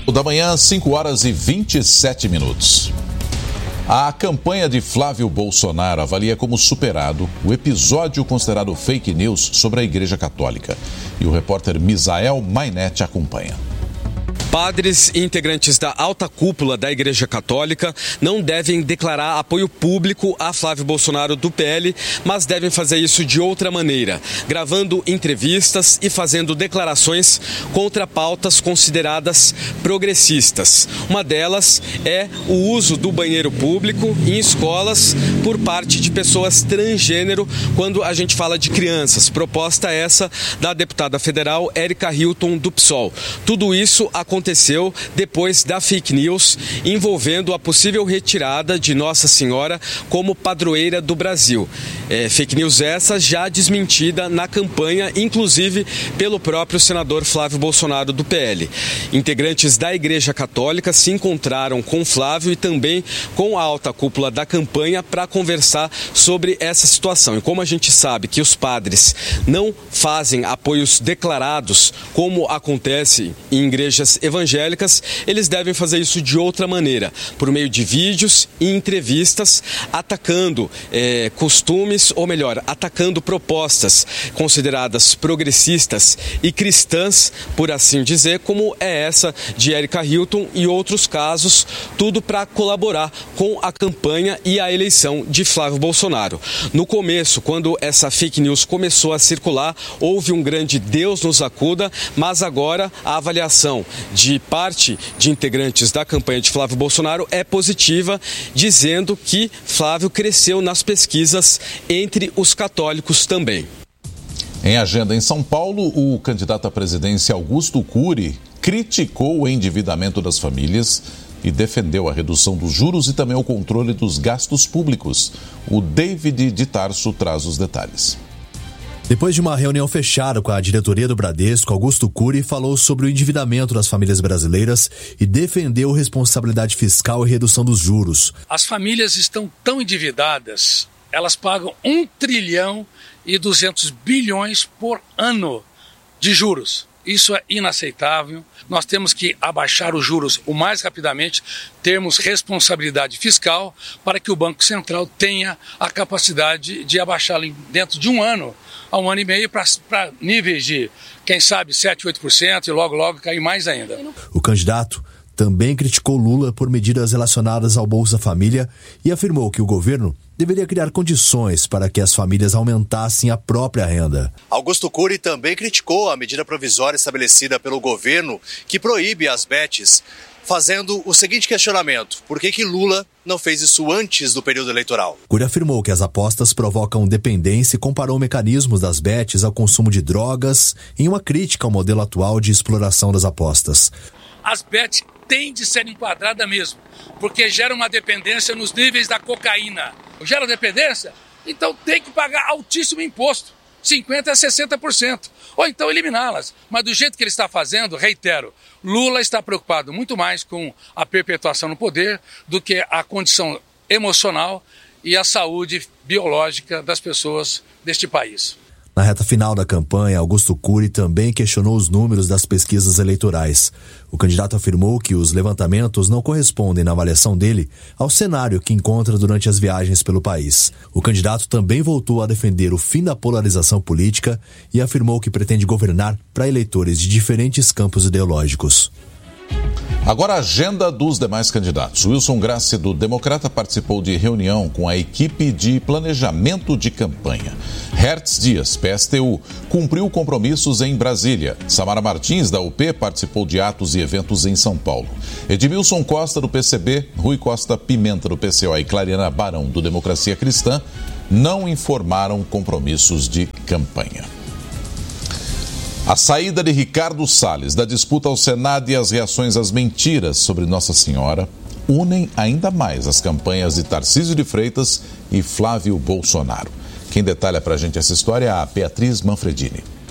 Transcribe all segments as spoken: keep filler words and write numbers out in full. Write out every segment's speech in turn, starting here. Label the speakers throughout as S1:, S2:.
S1: Da manhã, cinco horas e vinte e sete minutos. A campanha de Flávio Bolsonaro avalia como superado o episódio considerado fake news sobre a Igreja Católica. E o repórter Misael Mainete acompanha.
S2: Padres e integrantes da alta cúpula da Igreja Católica não devem declarar apoio público a Flávio Bolsonaro do P L, mas devem fazer isso de outra maneira, gravando entrevistas e fazendo declarações contra pautas consideradas progressistas. Uma delas é o uso do banheiro público em escolas por parte de pessoas transgênero quando a gente fala de crianças. Proposta essa da deputada federal Érica Hilton do P SOL. Tudo isso aconteceu aconteceu depois da fake news envolvendo a possível retirada de Nossa Senhora como padroeira do Brasil. É, fake news essa já desmentida na campanha, inclusive pelo próprio senador Flávio Bolsonaro do P L. Integrantes da Igreja Católica se encontraram com Flávio e também com a alta cúpula da campanha para conversar sobre essa situação. E como a gente sabe que os padres não fazem apoios declarados, como acontece em igrejas evangélicas, eles devem fazer isso de outra maneira, por meio de vídeos e entrevistas, atacando é, costumes, ou melhor, atacando propostas consideradas progressistas e cristãs, por assim dizer, como é essa de Érica Hilton e outros casos, tudo para colaborar com a campanha e a eleição de Flávio Bolsonaro. No começo, quando essa fake news começou a circular, houve um grande Deus nos acuda, mas agora a avaliação de parte de integrantes da campanha de Flávio Bolsonaro é positiva, dizendo que Flávio cresceu nas pesquisas entre os católicos também.
S1: Em agenda em São Paulo, o candidato à presidência Augusto Cury criticou o endividamento das famílias e defendeu a redução dos juros e também o controle dos gastos públicos. O David de Tarso traz os detalhes.
S3: Depois de uma reunião fechada com a diretoria do Bradesco, Augusto Cury falou sobre o endividamento das famílias brasileiras e defendeu responsabilidade fiscal e redução dos juros.
S4: As famílias estão tão endividadas, elas pagam um trilhão e duzentos bilhões por ano de juros. Isso é inaceitável. Nós temos que abaixar os juros o mais rapidamente, termos responsabilidade fiscal para que o Banco Central tenha a capacidade de abaixá-lo dentro de um ano a um ano e meio para níveis de, quem sabe, sete, oito por cento e logo, logo cair mais ainda.
S3: O candidato também criticou Lula por medidas relacionadas ao Bolsa Família e afirmou que o governo deveria criar condições para que as famílias aumentassem a própria renda.
S5: Augusto Cury também criticou a medida provisória estabelecida pelo governo que proíbe as betes, fazendo o seguinte questionamento: por que que Lula não fez isso antes do período eleitoral?
S3: Cury afirmou que as apostas provocam dependência e comparou mecanismos das betes ao consumo de drogas em uma crítica ao modelo atual de exploração das apostas.
S4: As betes têm de ser enquadradas mesmo, porque gera uma dependência nos níveis da cocaína. Gera dependência? Então tem que pagar altíssimo imposto, cinquenta por cento a sessenta por cento, ou então eliminá-las. Mas do jeito que ele está fazendo, reitero, Lula está preocupado muito mais com a perpetuação no poder do que a condição emocional e a saúde biológica das pessoas deste país.
S3: Na reta final da campanha, Augusto Cury também questionou os números das pesquisas eleitorais. O candidato afirmou que os levantamentos não correspondem, na avaliação dele, ao cenário que encontra durante as viagens pelo país. O candidato também voltou a defender o fim da polarização política e afirmou que pretende governar para eleitores de diferentes campos ideológicos.
S1: Agora a agenda dos demais candidatos. Wilson Grassi, do Democrata, participou de reunião com a equipe de planejamento de campanha. Hertz Dias, P S T U, cumpriu compromissos em Brasília. Samara Martins, da U P, participou de atos e eventos em São Paulo. Edmilson Costa, do P C B, Rui Costa Pimenta, do P C O e Clariana Barão, do Democracia Cristã, não informaram compromissos de campanha. A saída de Ricardo Salles da disputa ao Senado e as reações às mentiras sobre Nossa Senhora unem ainda mais as campanhas de Tarcísio de Freitas e Flávio Bolsonaro. Quem detalha pra gente essa história é a Beatriz Manfredini.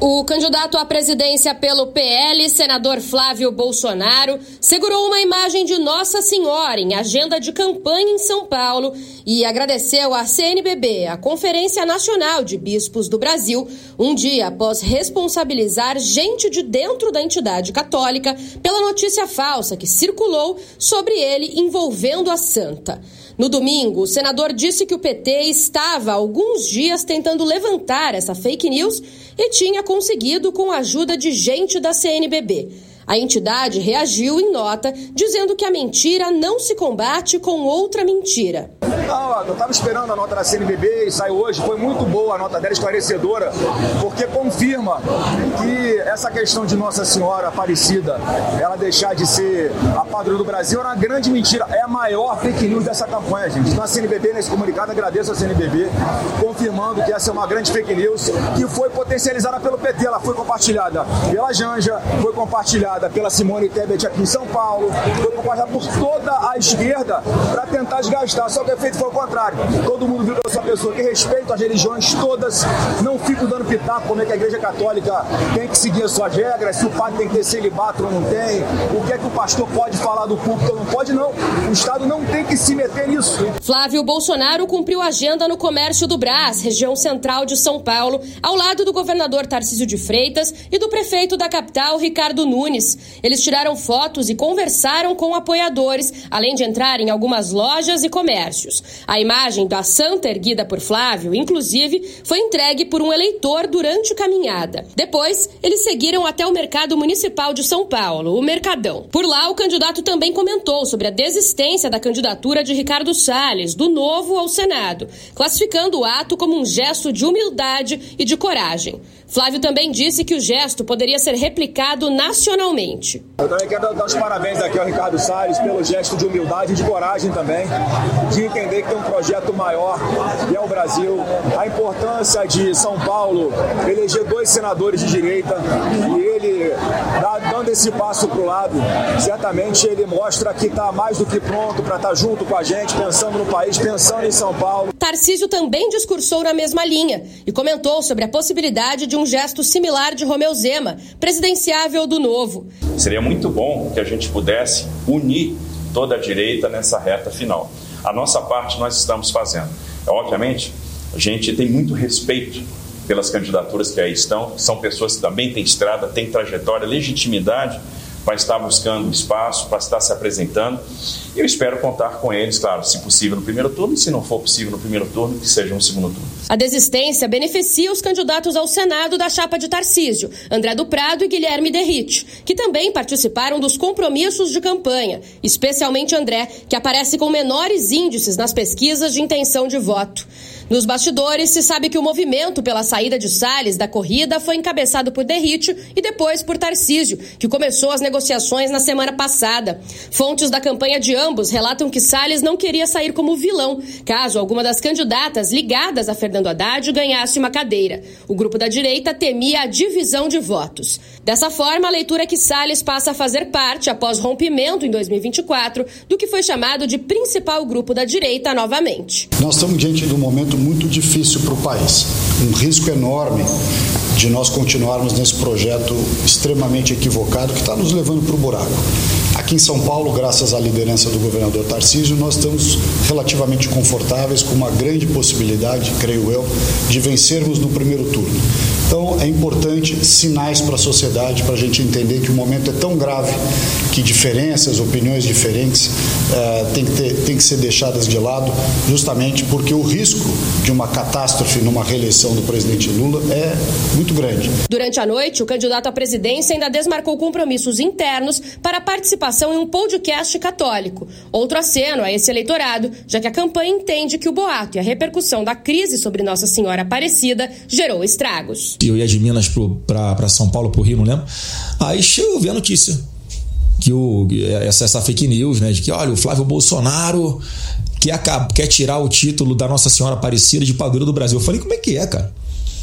S6: O candidato à presidência pelo P L, senador Flávio Bolsonaro, segurou uma imagem de Nossa Senhora em agenda de campanha em São Paulo e agradeceu à C N B B, a Conferência Nacional de Bispos do Brasil, um dia após responsabilizar gente de dentro da entidade católica pela notícia falsa que circulou sobre ele envolvendo a santa. No domingo, o senador disse que o P T estava há alguns dias tentando levantar essa fake news e tinha conseguido com a ajuda de gente da C N B B. A entidade reagiu em nota, dizendo que a mentira não se combate com outra mentira.
S7: Não, eu estava esperando a nota da C N B B e saiu hoje. Foi muito boa a nota dela, esclarecedora, porque confirma que essa questão de Nossa Senhora Aparecida, ela deixar de ser a padroeira do Brasil, era uma grande mentira. É a maior fake news dessa campanha, gente. Então a C N B B, nesse comunicado, agradeço a C N B B, confirmando que essa é uma grande fake news que foi potencializada pelo P T. Ela foi compartilhada pela Janja, foi compartilhada pela Simone Tebet aqui em São Paulo, foi compartilhada por toda a esquerda para tentar desgastar, só que o efeito foi o contrário. Todo mundo viu que eu sou uma pessoa que respeita as religiões todas, não fico dando pitaco como é que a Igreja Católica tem que seguir as suas regras, se o padre tem que ter celibato ou não tem, o que é que o pastor pode falar do púlpito ou não pode, não. O Estado não tem que se meter nisso.
S6: Flávio Bolsonaro cumpriu agenda no Comércio do Brás, região central de São Paulo, ao lado do governador Tarcísio de Freitas e do prefeito da capital, Ricardo Nunes. Eles tiraram fotos e conversaram com apoiadores, além de entrar em algumas lojas e comércios. A imagem da santa erguida por Flávio, inclusive, foi entregue por um eleitor durante a caminhada. Depois, eles seguiram até o Mercado Municipal de São Paulo, o Mercadão. Por lá, o candidato também comentou sobre a desistência da candidatura de Ricardo Salles, do Novo, ao Senado, classificando o ato como um gesto de humildade e de coragem. Flávio também disse que o gesto poderia ser replicado nacionalmente.
S7: Eu também quero dar os parabéns aqui ao Ricardo Salles pelo gesto de humildade e de coragem também, de entender que tem um projeto maior, que é o Brasil, a importância de São Paulo eleger dois senadores de direita e ele dando esse passo para o lado, certamente ele mostra que está mais do que pronto para estar junto com a gente, pensando no país, pensando em São Paulo.
S6: Tarcísio também discursou na mesma linha e comentou sobre a possibilidade de um gesto similar de Romeu Zema, presidenciável do Novo.
S8: Seria muito bom que a gente pudesse unir toda a direita nessa reta final. A nossa parte nós estamos fazendo. Obviamente, a gente tem muito respeito pelas candidaturas que aí estão, são pessoas que também têm estrada, têm trajetória, legitimidade para estar buscando espaço, para estar se apresentando. Eu espero contar com eles, claro, se possível no primeiro turno, e se não for possível no primeiro turno, que seja no segundo turno.
S6: A desistência beneficia os candidatos ao Senado da chapa de Tarcísio, André do Prado e Guilherme Derrite, que também participaram dos compromissos de campanha, especialmente André, que aparece com menores índices nas pesquisas de intenção de voto. Nos bastidores, se sabe que o movimento pela saída de Salles da corrida foi encabeçado por Derrite e depois por Tarcísio, que começou as negociações na semana passada. Fontes da campanha de ambos relatam que Salles não queria sair como vilão, caso alguma das candidatas ligadas a Fernando Haddad ganhasse uma cadeira. O grupo da direita temia a divisão de votos. Dessa forma, a leitura é que Salles passa a fazer parte, após rompimento em dois mil e vinte e quatro, do que foi chamado de principal grupo da direita novamente.
S9: Nós estamos diante de um momento muito difícil para o país, um risco enorme de nós continuarmos nesse projeto extremamente equivocado que está nos levando para o buraco. Aqui em São Paulo, graças à liderança do governador Tarcísio, nós estamos relativamente confortáveis, com uma grande possibilidade, creio eu, de vencermos no primeiro turno. Então, é importante sinais para a sociedade, para a gente entender que o momento é tão grave que diferenças, opiniões diferentes uh, tem que ter, tem que ser deixadas de lado, justamente porque o risco de uma catástrofe numa reeleição do presidente Lula é muito grande.
S6: Durante a noite, o candidato à presidência ainda desmarcou compromissos internos para a participação em um podcast católico. Outro aceno a esse eleitorado, já que a campanha entende que o boato e a repercussão da crise sobre Nossa Senhora Aparecida gerou estragos.
S10: Eu ia de Minas para São Paulo, para o Rio, não lembro. Aí eu vi a notícia que o, essa, essa fake news, né, de que, olha, o Flávio Bolsonaro quer, quer tirar o título da Nossa Senhora Aparecida de padroeira do Brasil. Eu falei, como é que é, cara?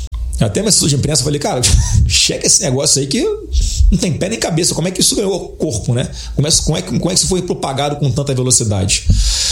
S10: Até minha assessora de imprensa, eu falei, cara, checa esse negócio aí que não tem pé nem cabeça. Como é que isso ganhou corpo, né? Como é, como é, como é que isso foi propagado com tanta velocidade?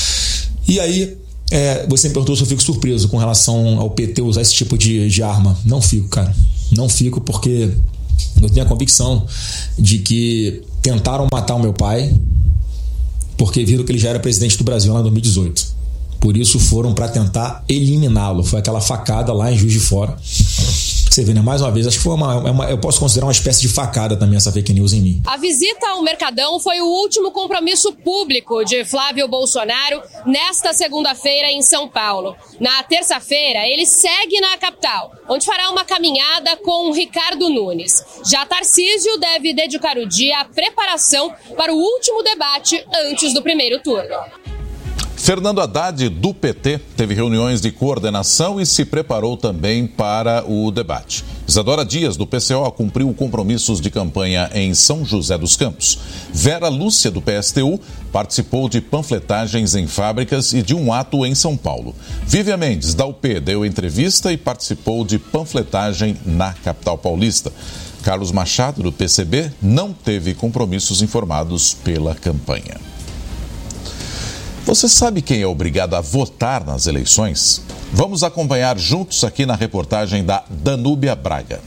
S10: E aí, é, você me perguntou se eu fico surpreso com relação ao P T usar esse tipo de, de arma. Não fico, cara. Não fico porque eu tenho a convicção de que tentaram matar o meu pai porque viram que ele já era presidente do Brasil lá em dois mil e dezoito. Por isso foram para tentar eliminá-lo. Foi aquela facada lá em Juiz de Fora. Você vê, né? Mais uma vez, acho que foi uma, uma, eu posso considerar uma espécie de facada também essa fake news em mim.
S6: A visita ao Mercadão foi o último compromisso público de Flávio Bolsonaro nesta segunda-feira em São Paulo. Na terça-feira, ele segue na capital, onde fará uma caminhada com Ricardo Nunes. Já Tarcísio deve dedicar o dia à preparação para o último debate antes do primeiro turno.
S1: Fernando Haddad, do P T, teve reuniões de coordenação e se preparou também para o debate. Isadora Dias, do P C O, cumpriu compromissos de campanha em São José dos Campos. Vera Lúcia, do P S T U, participou de panfletagens em fábricas e de um ato em São Paulo. Vivian Mendes, da U P, deu entrevista e participou de panfletagem na capital paulista. Carlos Machado, do P C B, não teve compromissos informados pela campanha. Você sabe quem é obrigado a votar nas eleições? Vamos acompanhar juntos aqui na reportagem da Danúbia Braga.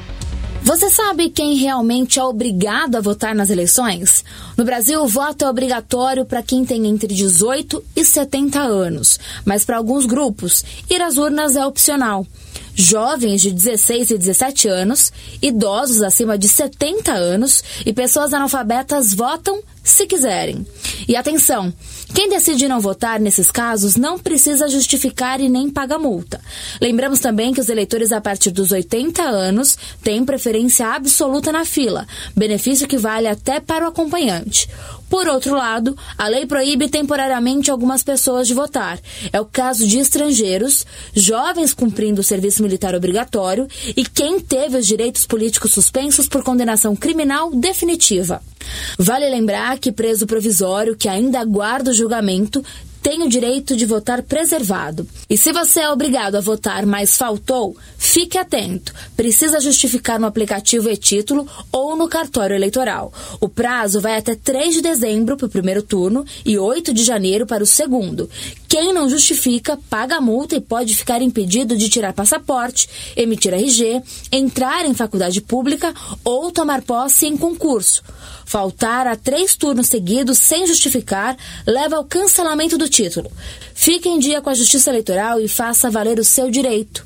S11: Você sabe quem realmente é obrigado a votar nas eleições? No Brasil, o voto é obrigatório para quem tem entre dezoito e setenta anos, mas para alguns grupos, ir às urnas é opcional. Jovens de dezesseis e dezessete anos, idosos acima de setenta anos e pessoas analfabetas votam se quiserem. E atenção, quem decide não votar nesses casos não precisa justificar e nem paga multa. Lembramos também que os eleitores a partir dos oitenta anos têm preferência absoluta na fila, benefício que vale até para o acompanhante. Por outro lado, a lei proíbe temporariamente algumas pessoas de votar. É o caso de estrangeiros, jovens cumprindo o serviço militar obrigatório e quem teve os direitos políticos suspensos por condenação criminal definitiva. Vale lembrar que preso provisório que ainda aguarda o julgamento tem o direito de votar preservado. E se você é obrigado a votar, mas faltou, fique atento. Precisa justificar no aplicativo e-Título ou no cartório eleitoral. O prazo vai até três de dezembro para o primeiro turno e oito de janeiro para o segundo. Quem não justifica, paga a multa e pode ficar impedido de tirar passaporte, emitir R G, entrar em faculdade pública ou tomar posse em concurso. Faltar a três turnos seguidos sem justificar leva ao cancelamento do título. Fique em dia com a Justiça Eleitoral e faça valer o seu direito.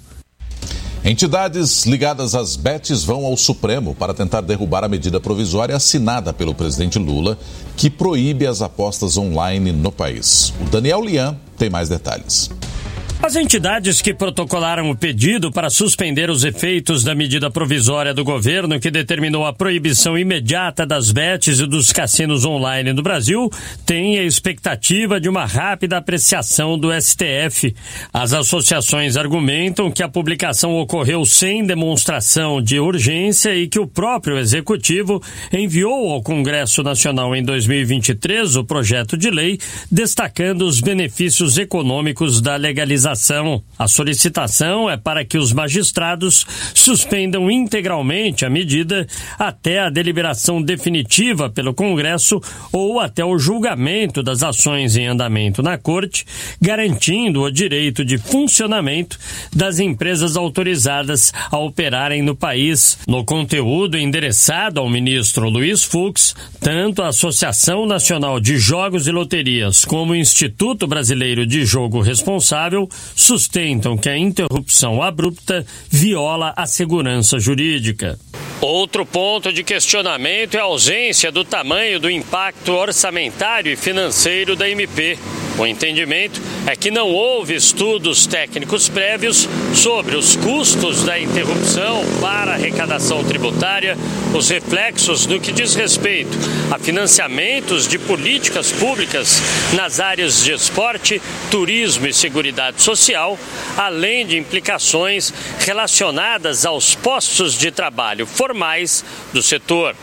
S1: Entidades ligadas às bets vão ao Supremo para tentar derrubar a medida provisória assinada pelo presidente Lula, que proíbe as apostas online no país. O Daniel Lian tem mais detalhes.
S12: As entidades que protocolaram o pedido para suspender os efeitos da medida provisória do governo que determinou a proibição imediata das bets e dos cassinos online no Brasil têm a expectativa de uma rápida apreciação do S T F. As associações argumentam que a publicação ocorreu sem demonstração de urgência e que o próprio Executivo enviou ao Congresso Nacional em dois mil e vinte e três o projeto de lei destacando os benefícios econômicos da legalização. A solicitação é para que os magistrados suspendam integralmente a medida até a deliberação definitiva pelo Congresso ou até o julgamento das ações em andamento na Corte, garantindo o direito de funcionamento das empresas autorizadas a operarem no país. No conteúdo endereçado ao ministro Luiz Fux, tanto a Associação Nacional de Jogos e Loterias como o Instituto Brasileiro de Jogo Responsável sustentam que a interrupção abrupta viola a segurança jurídica. Outro ponto de questionamento é a ausência do tamanho do impacto orçamentário e financeiro da M P. O entendimento é que não houve estudos técnicos prévios sobre os custos da interrupção para a arrecadação tributária, os reflexos no que diz respeito a financiamentos de políticas públicas nas áreas de esporte, turismo e seguridade social, além de implicações relacionadas aos postos de trabalho formais do setor.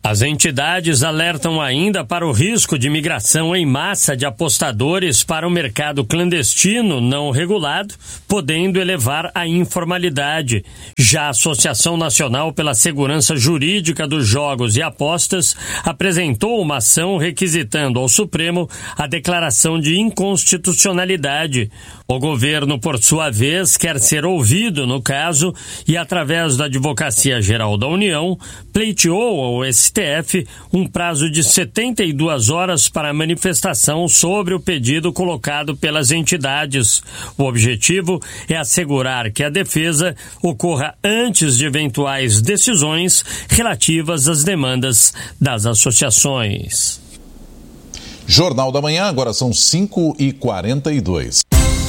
S12: As entidades alertam ainda para o risco de migração em massa de apostadores para o mercado clandestino não regulado, podendo elevar a informalidade. Já a Associação Nacional pela Segurança Jurídica dos Jogos e Apostas apresentou uma ação requisitando ao Supremo a declaração de inconstitucionalidade. O governo, por sua vez, quer ser ouvido no caso e, através da Advocacia Geral da União, pleiteou ao S T F um prazo de setenta e duas horas para a manifestação sobre o pedido colocado pelas entidades. O objetivo é assegurar que a defesa ocorra antes de eventuais decisões relativas às demandas das associações.
S1: Jornal da Manhã, agora são cinco e quarenta e dois.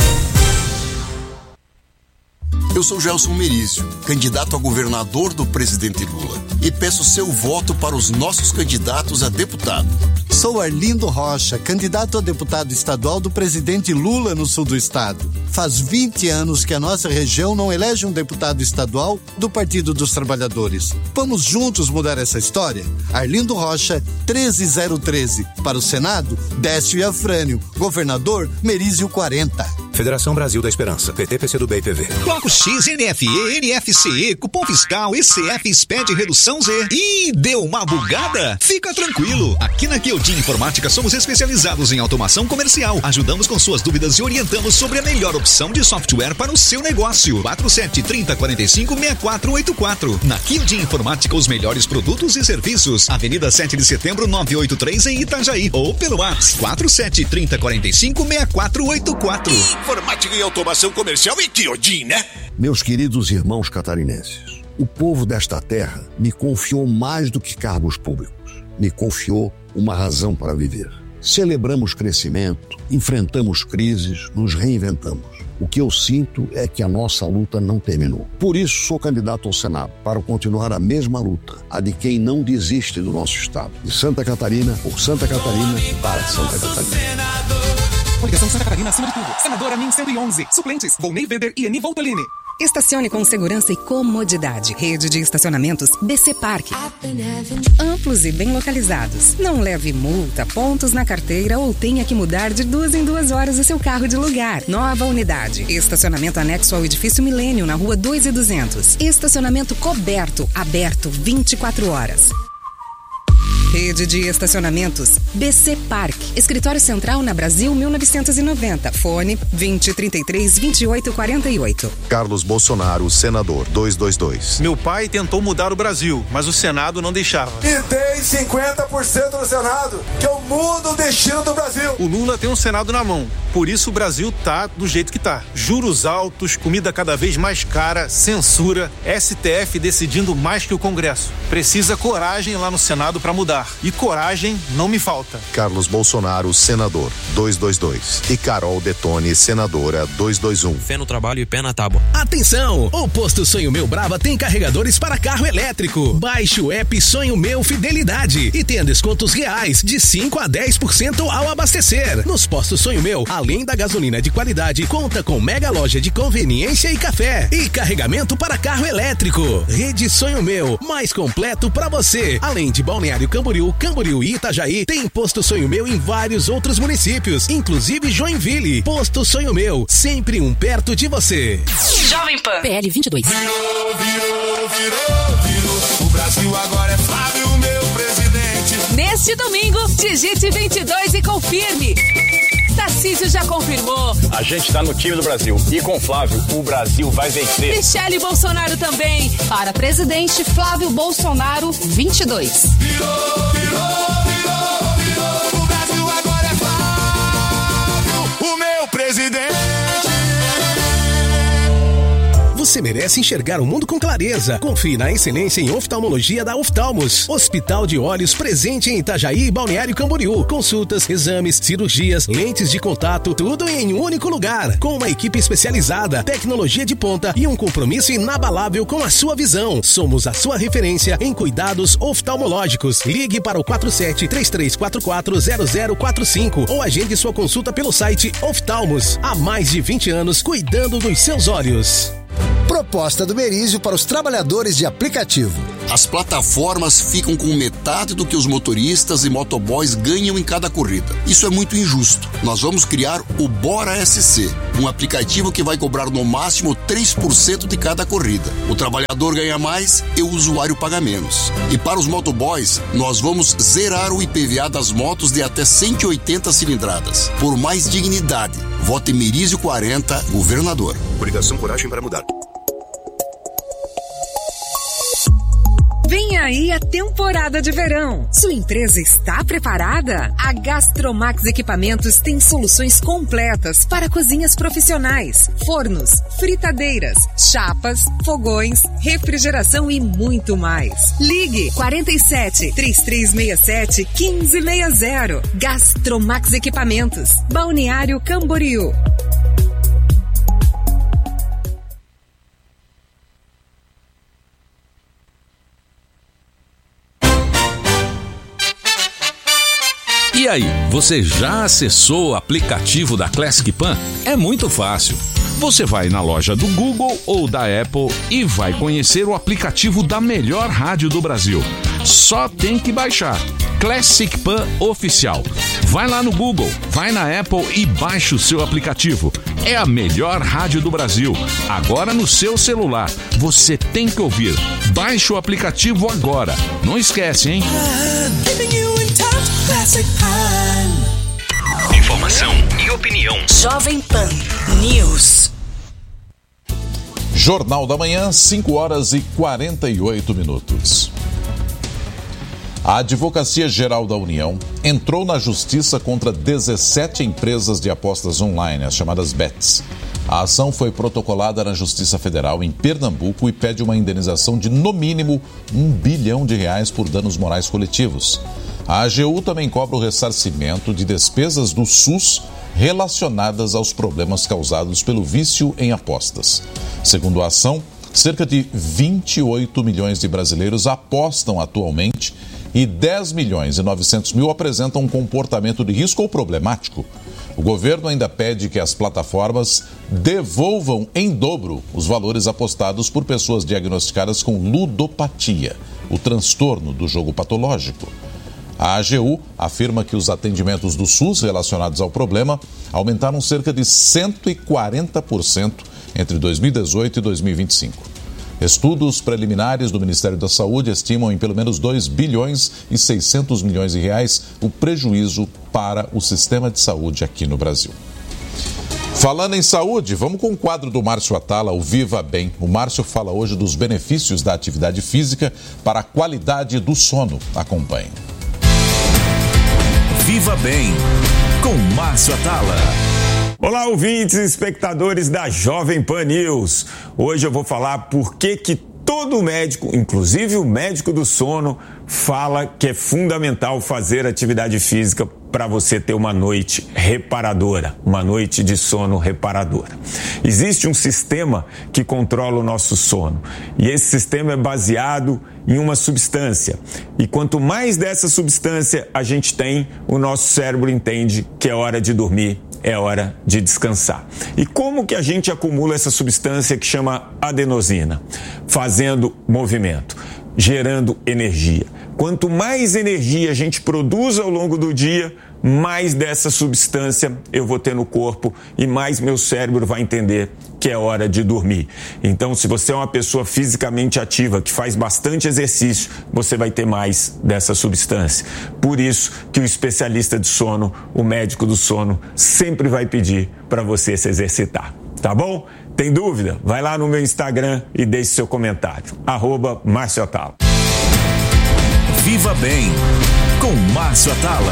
S13: Eu sou Gelson Merizio, candidato a governador do presidente Lula, e peço seu voto para os nossos candidatos a deputado.
S14: Sou Arlindo Rocha, candidato a deputado estadual do presidente Lula no sul do estado. Faz vinte anos que a nossa região não elege um deputado estadual do Partido dos Trabalhadores. Vamos juntos mudar essa história? Arlindo Rocha, treze zero treze. Para o Senado, Décio Iafrânio. Governador, Merizio quarenta.
S15: Federação Brasil da Esperança, P T, P C do B e P V.
S16: Bloco X, N F E, N F C E, cupom fiscal, E C F, S P E D, redução Z. Ih, deu uma bugada? Fica tranquilo. Aqui na Kyodin Informática somos especializados em automação comercial. Ajudamos com suas dúvidas e orientamos sobre a melhor opção de software para o seu negócio. quatro sete, trinta, quarenta e cinco, sessenta e quatro oitenta e quatro. Na Kyodin Informática, os melhores produtos e serviços. Avenida sete de setembro, novecentos e oitenta e três, em Itajaí. Ou pelo WhatsApp quatro sete, trinta, quarenta e cinco, sessenta e quatro oitenta e quatro.
S17: Informática e automação comercial e Kyodin, né?
S18: Meus queridos irmãos catarinenses, o povo desta terra me confiou mais do que cargos públicos. Me confiou uma razão para viver. Celebramos crescimento, enfrentamos crises, nos reinventamos. O que eu sinto é que a nossa luta não terminou. Por isso sou candidato ao Senado, para continuar a mesma luta, a de quem não desiste do nosso estado. De Santa Catarina, por Santa Catarina, para Santa Catarina.
S19: Coligação Santa Catarina acima de tudo. Senadora M I M cento e onze. Suplentes, Volney Weber e Eni Voltolini.
S20: Estacione com segurança e comodidade. Rede de estacionamentos B C Parque. Amplos e bem localizados. Não leve multa, pontos na carteira ou tenha que mudar de duas em duas horas o seu carro de lugar. Nova unidade. Estacionamento anexo ao edifício Milênio, na rua dois e duzentos. Estacionamento coberto, aberto vinte e quatro horas. Rede de estacionamentos B C Parque. Escritório Central na Brasil mil novecentos e noventa. Fone vinte, trinta e três, vinte e oito, quarenta e oito.
S21: Carlos Bolsonaro, senador, duzentos e vinte e dois.
S22: Meu pai tentou mudar o Brasil, mas o Senado não deixava.
S23: E tem cinquenta por cento no Senado, que eu mudo o destino do Brasil.
S22: O Lula tem um Senado na mão, por isso o Brasil tá do jeito que tá. Juros altos, comida cada vez mais cara, censura, S T F decidindo mais que o Congresso. Precisa coragem lá no Senado para mudar. E coragem não me falta.
S21: Carlos Bolsonaro, senador, duzentos e vinte e dois. E Carol Detone, senadora, duzentos e vinte e um.
S24: Fé no trabalho e pé na tábua.
S25: Atenção! O Posto Sonho Meu Brava tem carregadores para carro elétrico. Baixe o app Sonho Meu Fidelidade e tenha descontos reais de cinco a dez por cento ao abastecer. Nos postos Sonho Meu, além da gasolina de qualidade, conta com mega loja de conveniência e café. E carregamento para carro elétrico. Rede Sonho Meu, mais completo para você. Além de Balneário Camboriú, Camboriú e Itajaí, tem Posto Sonho Meu em vários outros municípios, inclusive Joinville. Posto Sonho Meu, sempre um perto de você.
S26: Jovem Pan. P L vinte e dois.
S17: Virou, virou, virou, virou. O Brasil agora é Flávio, meu presidente.
S26: Neste domingo, digite vinte e dois e confirme. Tarcísio já confirmou.
S27: A gente tá no time do Brasil. E com Flávio, o Brasil vai vencer.
S26: Michele Bolsonaro também.
S28: Para presidente, Flávio Bolsonaro, vinte e dois.
S17: Virou, virou, virou, virou. O Brasil agora é Flávio, o meu presidente.
S25: Você merece enxergar o mundo com clareza. Confie na excelência em oftalmologia da Oftalmos. Hospital de Olhos presente em Itajaí e Balneário Camboriú. Consultas, exames, cirurgias, lentes de contato, tudo em um único lugar. Com uma equipe especializada, tecnologia de ponta e um compromisso inabalável com a sua visão. Somos a sua referência em cuidados oftalmológicos. Ligue para o quatro sete, três três quatro quatro, zero zero quatro cinco ou agende sua consulta pelo site Oftalmos. Há mais de vinte anos cuidando dos seus olhos.
S2: Proposta do Merizio para os trabalhadores de aplicativo.
S13: As plataformas ficam com metade do que os motoristas e motoboys ganham em cada corrida. Isso é muito injusto. Nós vamos criar o Bora S C, um aplicativo que vai cobrar no máximo três por cento de cada corrida. O trabalhador ganha mais e o usuário paga menos. E para os motoboys, nós vamos zerar o I P V A das motos de até cento e oitenta cilindradas. Por mais dignidade, vote Merizio quarenta, governador.
S15: Obrigação, coragem para mudar.
S20: Vem aí a temporada de verão. Sua empresa está preparada? A Gastromax Equipamentos tem soluções completas para cozinhas profissionais, fornos, fritadeiras, chapas, fogões, refrigeração e muito mais. Ligue quarenta e sete, trinta e três sessenta e sete, quinze sessenta. Gastromax Equipamentos, Balneário Camboriú.
S3: E aí, você já acessou o aplicativo da Classic Pan? É muito fácil. Você vai na loja do Google ou da Apple e vai conhecer o aplicativo da melhor rádio do Brasil. Só tem que baixar. Classic Pan Oficial. Vai lá no Google, vai na Apple e baixa o seu aplicativo. É a melhor rádio do Brasil. Agora no seu celular. Você tem que ouvir. Baixe o aplicativo agora. Não esquece, hein?
S25: Informação e opinião.
S26: Jovem Pan News.
S1: Jornal da Manhã, cinco horas e quarenta e oito minutos. A Advocacia Geral da União entrou na justiça contra dezessete empresas de apostas online, as chamadas bets. A ação foi protocolada na Justiça Federal em Pernambuco e pede uma indenização de, no mínimo, um bilhão de reais por danos morais coletivos. A A G U também cobra o ressarcimento de despesas do SUS relacionadas aos problemas causados pelo vício em apostas. Segundo a ação, cerca de vinte e oito milhões de brasileiros apostam atualmente e dez milhões e novecentos mil apresentam um comportamento de risco ou problemático. O governo ainda pede que as plataformas devolvam em dobro os valores apostados por pessoas diagnosticadas com ludopatia, o transtorno do jogo patológico. A A G U afirma que os atendimentos do SUS relacionados ao problema aumentaram cerca de cento e quarenta por cento entre dois mil e dezoito e dois mil e vinte e cinco. Estudos preliminares do Ministério da Saúde estimam em pelo menos dois bilhões e seiscentos milhões de reais o prejuízo para o sistema de saúde aqui no Brasil. Falando em saúde, vamos com o quadro do Márcio Atala, o Viva Bem. O Márcio fala hoje dos benefícios da atividade física para a qualidade do sono. Acompanhe.
S4: Viva Bem, com Márcio Atala.
S5: Olá, ouvintes e espectadores da Jovem Pan News. Hoje eu vou falar por que que todo médico, inclusive o médico do sono, fala que é fundamental fazer atividade física para você ter uma noite reparadora, uma noite de sono reparadora. Existe um sistema que controla o nosso sono e esse sistema é baseado em uma substância. E quanto mais dessa substância a gente tem, o nosso cérebro entende que é hora de dormir, é hora de descansar. E como que a gente acumula essa substância que chama adenosina? Fazendo movimento, gerando energia. Quanto mais energia a gente produz ao longo do dia, mais dessa substância eu vou ter no corpo e mais meu cérebro vai entender que é hora de dormir. Então, se você é uma pessoa fisicamente ativa, que faz bastante exercício, você vai ter mais dessa substância. Por isso que o especialista de sono, o médico do sono, sempre vai pedir para você se exercitar. Tá bom? Tem dúvida? Vai lá no meu Instagram e deixe seu comentário. Arroba Márcio Atala.
S4: Viva Bem, com Márcio Atala.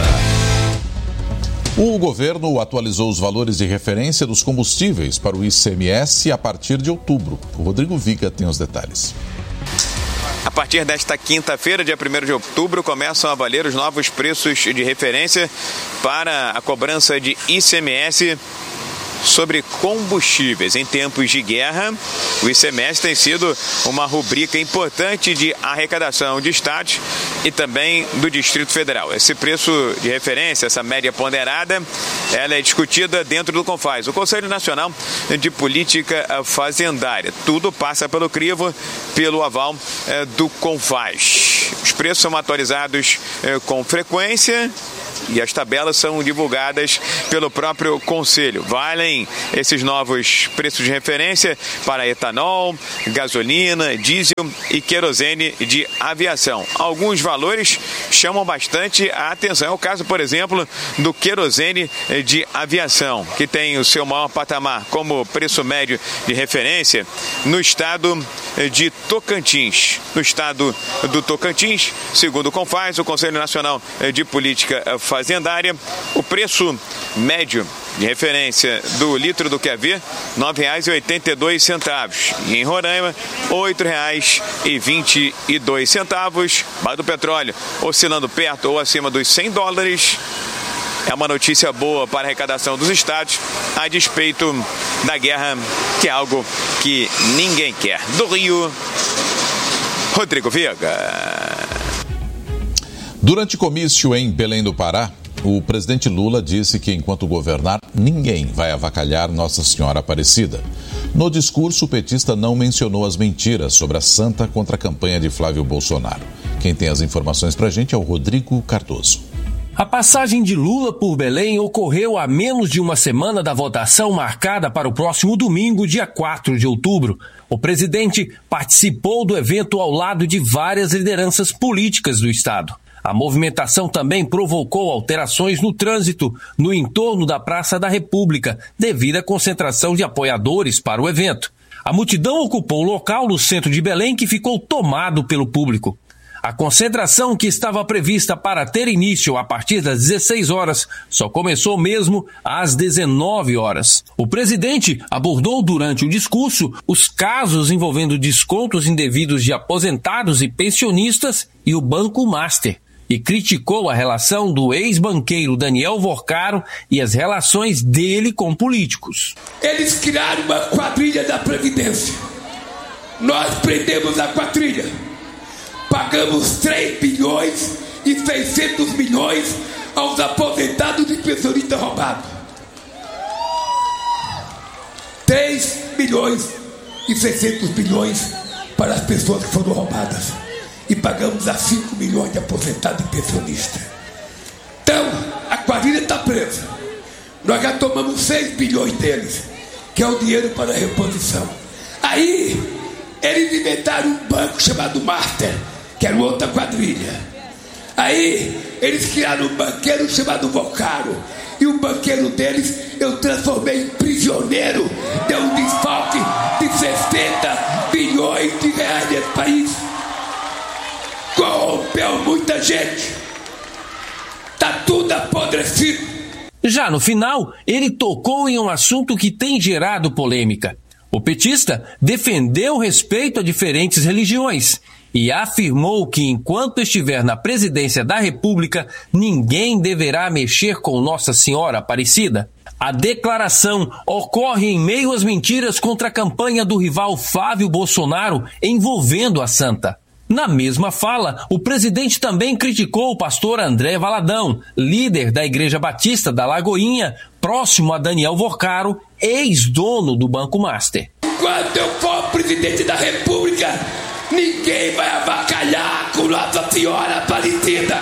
S1: O governo atualizou os valores de referência dos combustíveis para o I C M S a partir de outubro. O Rodrigo Viga tem os detalhes.
S7: A partir desta quinta-feira, dia primeiro de outubro, começam a valer os novos preços de referência para a cobrança de I C M S sobre combustíveis. Em tempos de guerra, o I C M S tem sido uma rubrica importante de arrecadação de estados e também do Distrito Federal. Esse preço de referência, essa média ponderada, ela é discutida dentro do CONFAZ, o Conselho Nacional de Política Fazendária. Tudo passa pelo crivo, pelo aval eh, do CONFAZ. Os preços são atualizados eh, com frequência e as tabelas são divulgadas pelo próprio Conselho. Valem esses novos preços de referência para etanol, gasolina, diesel e querosene de aviação. Alguns valores chamam bastante a atenção. É o caso, por exemplo, do querosene de aviação, que tem o seu maior patamar como preço médio de referência no estado de Tocantins. No estado do Tocantins, segundo o CONFAZ, o Conselho Nacional de Política Fazendária, o preço médio de referência do litro do Q V, nove reais e oitenta e dois centavos. E em Roraima, oito reais e vinte e dois centavos. Barra do petróleo oscilando perto ou acima dos cem dólares. É uma notícia boa para a arrecadação dos estados, a despeito da guerra, que é algo que ninguém quer. Do Rio, Rodrigo Viega.
S1: Durante comício em Belém do Pará, o presidente Lula disse que enquanto governar, ninguém vai avacalhar Nossa Senhora Aparecida. No discurso, o petista não mencionou as mentiras sobre a santa contra a campanha de Flávio Bolsonaro. Quem tem as informações pra gente é o Rodrigo Cardoso.
S6: A passagem de Lula por Belém ocorreu a menos de uma semana da votação marcada para o próximo domingo, dia quatro de outubro. O presidente participou do evento ao lado de várias lideranças políticas do estado. A movimentação também provocou alterações no trânsito no entorno da Praça da República, devido à concentração de apoiadores para o evento. A multidão ocupou o local no centro de Belém, que ficou tomado pelo público. A concentração, que estava prevista para ter início a partir das dezesseis horas, só começou mesmo às dezenove horas. O presidente abordou durante o discurso os casos envolvendo descontos indevidos de aposentados e pensionistas e o Banco Master, e criticou a relação do ex-banqueiro Daniel Vorcaro e as relações dele com políticos.
S8: Eles criaram uma quadrilha da Previdência. Nós prendemos a quadrilha. Pagamos três bilhões e seiscentos milhões aos aposentados e pensionistas roubados. três bilhões e seiscentos milhões para as pessoas que foram roubadas. E pagamos a cinco milhões de aposentados e pensionistas. Então, a quadrilha está presa. Nós já tomamos seis bilhões deles, que é o dinheiro para a reposição. Aí, eles inventaram um banco chamado Master, que era outra quadrilha. Aí, eles criaram um banqueiro chamado Vocaro. E o banqueiro deles eu transformei em prisioneiro. Deu um desfalque de sessenta bilhões de reais nesse país. Corrompeu muita gente. Tá tudo apodrecido.
S6: Já no final, ele tocou em um assunto que tem gerado polêmica. O petista defendeu o respeito a diferentes religiões e afirmou que enquanto estiver na presidência da República, ninguém deverá mexer com Nossa Senhora Aparecida. A declaração ocorre em meio às mentiras contra a campanha do rival Flávio Bolsonaro envolvendo a santa. Na mesma fala, o presidente também criticou o pastor André Valadão, líder da Igreja Batista da Lagoinha, próximo a Daniel Vorcaro, ex-dono do Banco Master.
S8: Enquanto eu for presidente da República, ninguém vai avacalhar com Nossa Senhora Aparecida.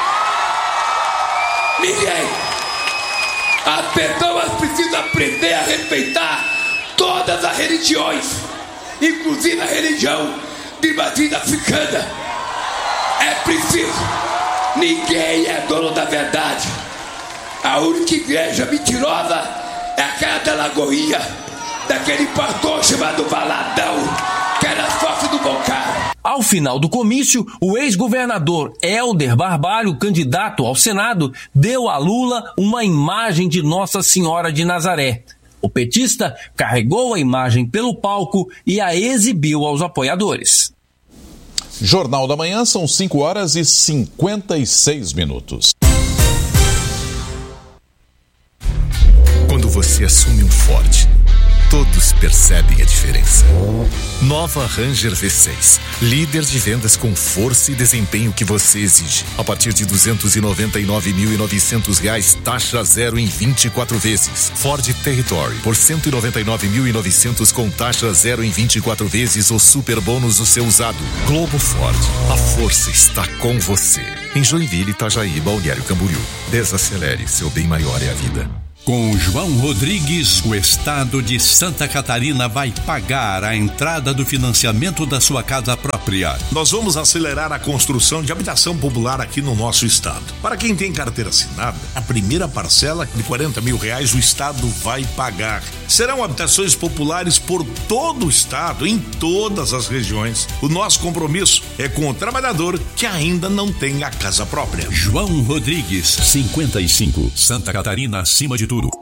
S8: Ninguém. As pessoas precisam aprender a respeitar todas as religiões, inclusive a religião de matriz africana. É preciso. Ninguém é dono da verdade. A única igreja mentirosa é aquela da Lagoinha, daquele pastor chamado Valadão, que era sócio do Vocaro.
S6: Ao final do comício, o ex-governador Helder Barbalho, candidato ao Senado, deu a Lula uma imagem de Nossa Senhora de Nazaré. O petista carregou a imagem pelo palco e a exibiu aos apoiadores.
S1: Jornal da Manhã, são cinco horas e cinquenta e seis minutos.
S9: Quando você assume um Ford, todos percebem a diferença. Nova Ranger V seis, líder de vendas com força e desempenho que você exige. A partir de duzentos e noventa e nove mil e novecentos reais, taxa zero em vinte e quatro vezes. Ford Territory por cento e noventa e nove mil e novecentos com taxa zero em vinte e quatro vezes ou super bônus do seu usado. Globo Ford, a força está com você. Em Joinville, Itajaí, Balneário Camboriú. Desacelere, seu bem maior é a vida.
S10: Com João Rodrigues, o estado de Santa Catarina vai pagar a entrada do financiamento da sua casa própria.
S11: Nós vamos acelerar a construção de habitação popular aqui no nosso estado. Para quem tem carteira assinada, a primeira parcela de quarenta mil reais o estado vai pagar. Serão habitações populares por todo o estado, em todas as regiões. O nosso compromisso é com o trabalhador que ainda não tem a casa própria.
S10: João Rodrigues, cinquenta e cinco, Santa Catarina acima de tudo.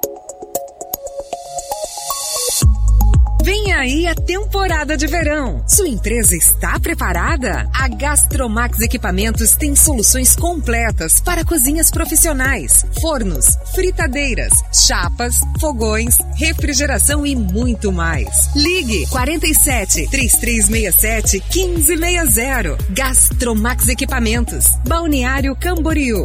S20: Vem aí a temporada de verão. Sua empresa está preparada? A Gastromax Equipamentos tem soluções completas para cozinhas profissionais, fornos, fritadeiras, chapas, fogões, refrigeração e muito mais. Ligue quarenta e sete, trinta e três sessenta e sete, quinze sessenta. Gastromax Equipamentos, Balneário Camboriú.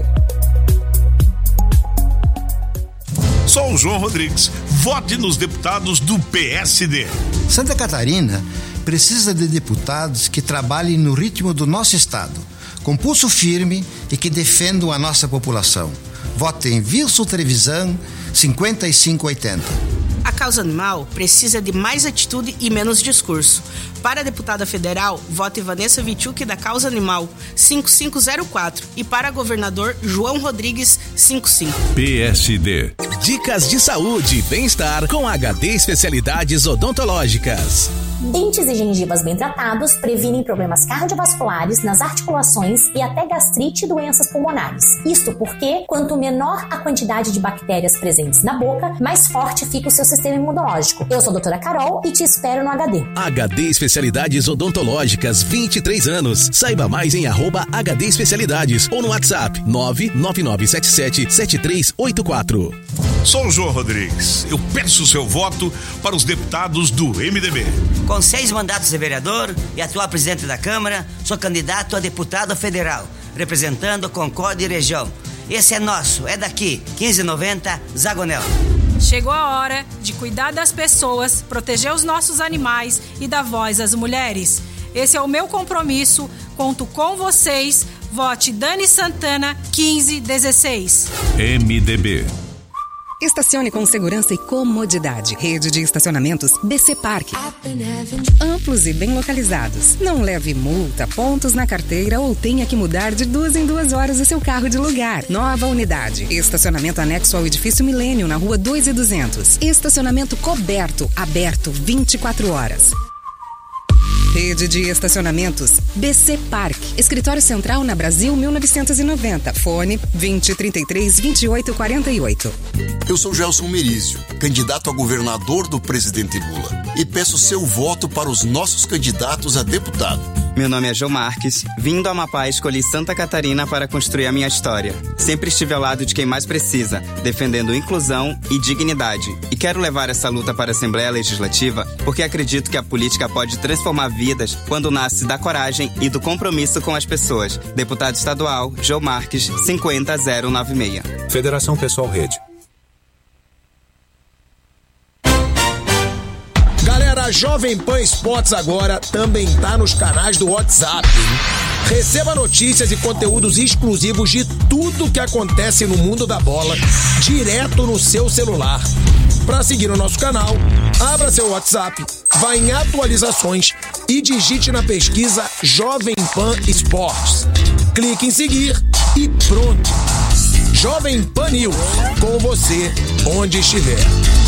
S11: Sou o João Rodrigues. Vote nos deputados do P S D.
S12: Santa Catarina precisa de deputados que trabalhem no ritmo do nosso estado, com pulso firme e que defendam a nossa população. Vote em Wilson Trevisan, cinquenta e cinco oitenta.
S14: A causa animal precisa de mais atitude e menos discurso. Para a deputada federal, vote Vanessa Vichuk da Causa Animal, cinco cinco zero quatro. E para governador, João Rodrigues, cinquenta e cinco.
S10: P S D.
S25: Dicas de saúde e bem-estar com H D Especialidades Odontológicas.
S16: Dentes e gengivas bem tratados previnem problemas cardiovasculares nas articulações e até gastrite e doenças pulmonares. Isto porque, quanto menor a quantidade de bactérias presentes na boca, mais forte fica o seu sistema imunológico. Eu sou a doutora Carol e te espero no H D.
S25: H D Especialidades Odontológicas, vinte e três anos. Saiba mais em arroba H D Especialidades ou no WhatsApp nove nove nove sete sete sete três oito quatro.
S11: Sou o João Rodrigues. Eu peço o seu voto para os deputados do M D B.
S18: Com seis mandatos de vereador e atual presidente da Câmara, sou candidato a deputado federal, representando Concórdia e região. Esse é nosso, é daqui, quinze noventa, Zagonel.
S24: Chegou a hora de cuidar das pessoas, proteger os nossos animais e dar voz às mulheres. Esse é o meu compromisso, conto com vocês. Vote Dani Santana, quinze dezesseis.
S10: M D B.
S20: Estacione com segurança e comodidade. Rede de estacionamentos B C Park. Amplos e bem localizados. Não leve multa, pontos na carteira ou tenha que mudar de duas em duas horas o seu carro de lugar. Nova unidade. Estacionamento anexo ao edifício Milênio, na rua dois e duzentos. Estacionamento coberto, aberto vinte e quatro horas. Rede de estacionamentos B C Park. Escritório Central na Brasil mil novecentos e noventa. Fone vinte, trinta e três, vinte e oito, quarenta e oito.
S13: Eu sou Gelson Merizio, candidato a governador do presidente Lula, e peço seu voto para os nossos candidatos a deputado.
S29: Meu nome é João Marques. Vim do Amapá, escolhi Santa Catarina para construir a minha história. Sempre estive ao lado de quem mais precisa, defendendo inclusão e dignidade. E quero levar essa luta para a Assembleia Legislativa porque acredito que a política pode transformar vidas quando nasce da coragem e do compromisso com as pessoas. Deputado estadual, João Marques, cinquenta zero noventa e seis.
S15: Federação Pessoal Rede.
S30: A Jovem Pan Esportes agora também tá nos canais do WhatsApp. Receba notícias e conteúdos exclusivos de tudo que acontece no mundo da bola direto no seu celular. Para seguir o nosso canal, abra seu WhatsApp, vá em atualizações e digite na pesquisa Jovem Pan Esportes. Clique em seguir e pronto. Jovem Pan News, com você onde estiver.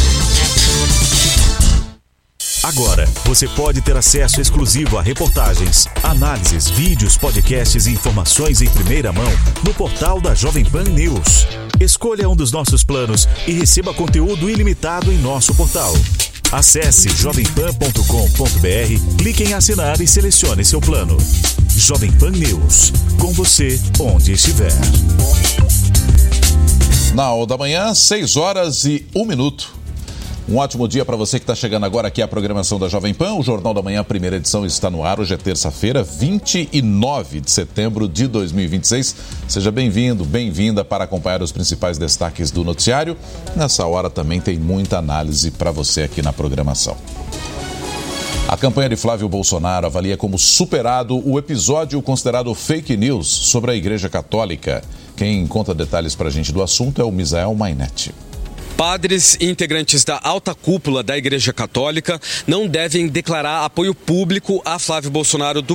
S4: Agora, você pode ter acesso exclusivo a reportagens, análises, vídeos, podcasts e informações em primeira mão no portal da Jovem Pan News. Escolha um dos nossos planos e receba conteúdo ilimitado em nosso portal. Acesse jovem pan ponto com ponto b r, clique em assinar e selecione seu plano. Jovem Pan News, com você onde estiver.
S1: Na hora da manhã, seis horas e um minuto. Um ótimo dia para você que está chegando agora aqui à programação da Jovem Pan. O Jornal da Manhã, primeira edição, está no ar. Hoje é terça-feira, vinte e nove de setembro de dois mil e vinte e seis. Seja bem-vindo, bem-vinda para acompanhar os principais destaques do noticiário. Nessa hora também tem muita análise para você aqui na programação. A campanha de Flávio Bolsonaro avalia como superado o episódio considerado fake news sobre a Igreja Católica. Quem conta detalhes para a gente do assunto é o Misael Mainetti.
S2: Padres e integrantes da alta cúpula da Igreja Católica não devem declarar apoio público a Flávio Bolsonaro do